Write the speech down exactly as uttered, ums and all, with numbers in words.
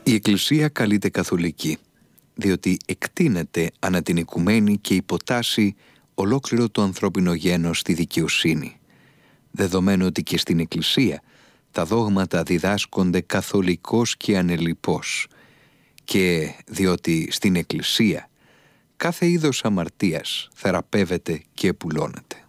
Η Εκκλησία καλείται καθολική, διότι εκτείνεται ανά την οικουμένη και υποτάσσει ολόκληρο το ανθρώπινο γένος στη δικαιοσύνη, δεδομένου ότι και στην Εκκλησία τα δόγματα διδάσκονται καθολικώς και ανελιπώς, και διότι στην Εκκλησία κάθε είδος αμαρτίας θεραπεύεται και επουλώνεται.